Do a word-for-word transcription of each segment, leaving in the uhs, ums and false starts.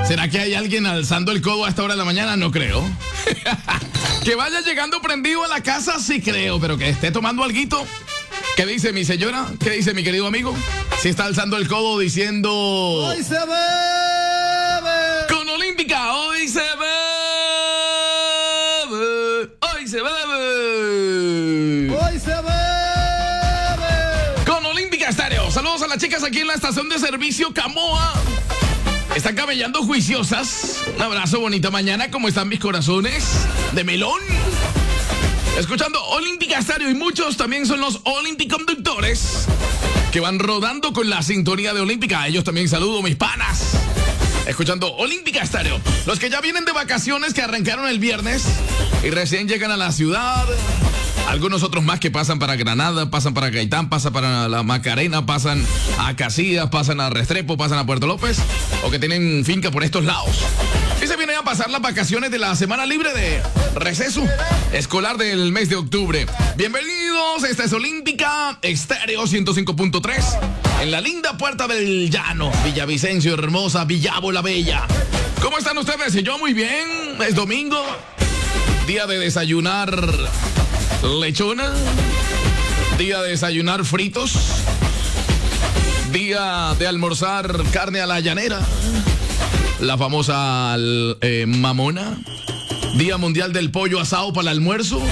¿Será que hay alguien alzando el codo a esta hora de la mañana? No creo. Que vaya llegando prendido a la casa, sí creo, pero que esté tomando alguito. ¿Qué dice mi señora? ¿Qué dice mi querido amigo? Si está alzando el codo diciendo... ¡Hoy se bebe! Con Olímpica, hoy se bebe. Hoy se bebe. ¡Hoy se bebe! Con Olímpica Estéreo. Saludos a las chicas aquí en la estación de servicio Camoa. Están camellando juiciosas. Un abrazo, bonita mañana. ¿Cómo están mis corazones de melón? Escuchando Olímpica Estéreo, y muchos también son los Olímpico-conductores que van rodando con la sintonía de Olímpica. A ellos también saludo, mis panas. Escuchando Olímpica Estéreo. Los que ya vienen de vacaciones, que arrancaron el viernes y recién llegan a la ciudad. Algunos otros más que pasan para Granada, pasan para Gaitán, pasan para la Macarena, pasan a Casillas, pasan a Restrepo, pasan a Puerto López, o que tienen finca por estos lados. Y se vienen a pasar las vacaciones de la semana libre de receso escolar del mes de octubre. Bienvenidos, esta es Olímpica Estéreo ciento cinco punto tres en la linda Puerta del Llano, Villavicencio, hermosa, Villavo la Bella. ¿Cómo están ustedes? Yo muy bien, es domingo, día de desayunar lechona, día de desayunar fritos, día de almorzar carne a la llanera, la famosa eh, mamona, día mundial del pollo asado para el almuerzo.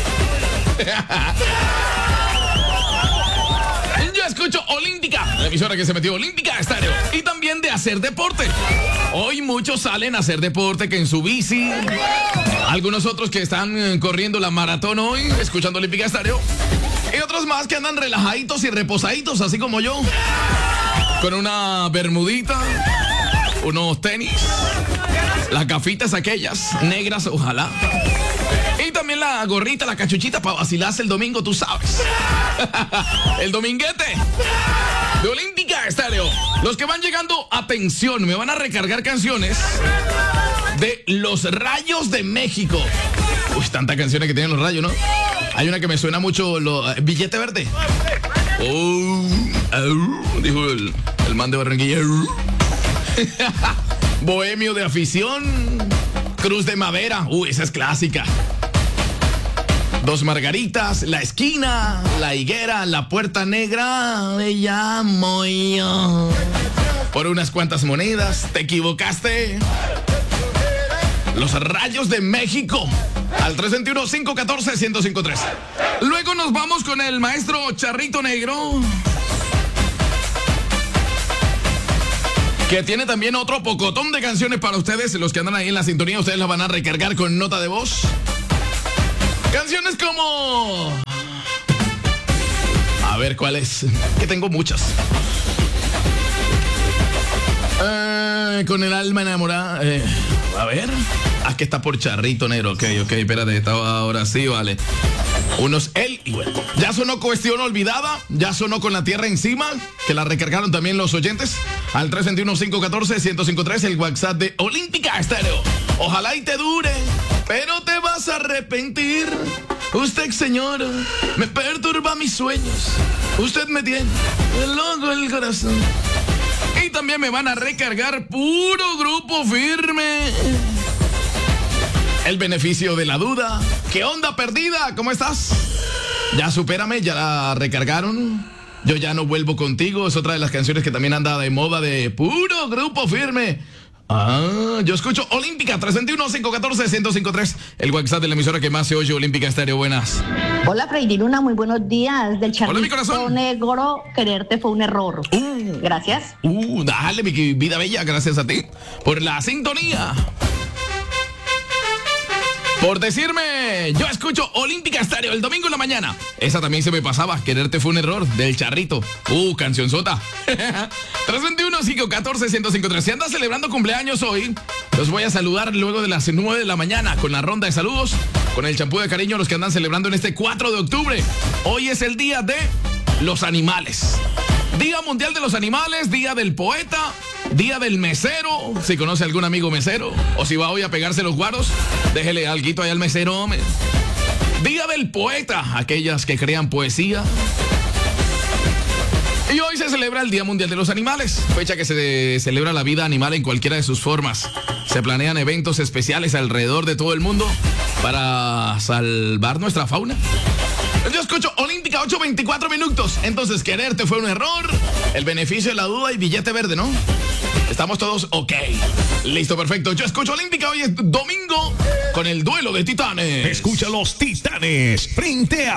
Yo escucho Olímpica, la emisora que se metió Olímpica Estéreo, y también de hacer deporte. Hoy muchos salen a hacer deporte, que en su bici. Algunos otros que están corriendo la maratón hoy, escuchando Olímpica Estéreo. Y otros más que andan relajaditos y reposaditos, así como yo. Con una bermudita, unos tenis, las gafitas aquellas, negras, ojalá. Y también la gorrita, la cachuchita para vacilarse el domingo, tú sabes. El dominguete de Olímpica Estéreo. Los que van llegando, atención, me van a recargar canciones de Los Rayos de México. Uy, tantas canciones que tienen Los Rayos, ¿no? Hay una que me suena mucho, lo, uh, Billete Verde. Oh, oh, dijo el, el man de Barranquilla. Bohemio de Afición. Cruz de Madera. Uy, esa es clásica. Dos Margaritas, La Esquina, La Higuera, La Puerta Negra. Me llamo yo. Por unas cuantas monedas, te equivocaste. Los Rayos de México. Al tres veintiuno, cinco catorce, uno cero cinco tres. Luego nos vamos con el maestro Charrito Negro, que tiene también otro pocotón de canciones para ustedes. Los que andan ahí en la sintonía, ustedes las van a recargar con nota de voz. Canciones como... A ver, ¿cuál es? Que tengo muchas. Eh, con el alma enamorada. Eh, a ver. Ah, que está por Charrito Negro. Ok, ok, espérate, estaba ahora sí, vale. Unos él y bueno. Ya sonó Cuestión Olvidada. Ya sonó Con la Tierra Encima, que la recargaron también los oyentes. Al tres veintiuno, cinco catorce, uno cero cinco tres, el WhatsApp de Olímpica Estéreo. Ojalá y te dure, pero te vas a arrepentir. Usted, señora, me perturba mis sueños. Usted me tiene loco el corazón. Y también me van a recargar puro Grupo Firme. El beneficio de la duda. ¿Qué onda, perdida? ¿Cómo estás? Ya supérame, ya la recargaron. Yo ya no vuelvo contigo. Es otra de las canciones que también anda de moda, de puro Grupo Firme. Ah, yo escucho Olímpica, tres veintiuno, cinco catorce, uno cero cinco tres. El WhatsApp de la emisora que más se oye, Olímpica Estéreo. Buenas. Hola, Freddy Luna, muy buenos días. Del Charrito Negro, quererte fue un error. Uh, Gracias. Uh, dale, mi vida bella, gracias a ti por la sintonía. Por decirme, yo escucho Olímpica Estéreo el domingo en la mañana. Esa también se me pasaba, quererte fue un error, del Charrito. Uh, cancionzota. tres veintiuno, cinco catorce, uno cero cinco tres. Si andas celebrando cumpleaños hoy, los voy a saludar luego de las nueve de la mañana con la ronda de saludos, con el champú de cariño, los que andan celebrando en este cuatro de octubre. Hoy es el día de los animales. Día Mundial de los Animales, Día del Poeta, Día del Mesero. Si conoce algún amigo mesero, o si va hoy a pegarse los guaros, déjele alguito ahí al mesero, hombre. Día del Poeta, aquellas que crean poesía. Y hoy se celebra el Día Mundial de los Animales, fecha que se celebra la vida animal en cualquiera de sus formas. Se planean eventos especiales alrededor de todo el mundo para salvar nuestra fauna. Yo escucho Olímpica, ocho veinticuatro minutos. Entonces, quererte fue un error. El beneficio de la duda y billete verde, ¿no? Estamos todos ok. Listo, perfecto. Yo escucho Olímpica. Hoy es domingo con el duelo de titanes. Escucha los titanes frente a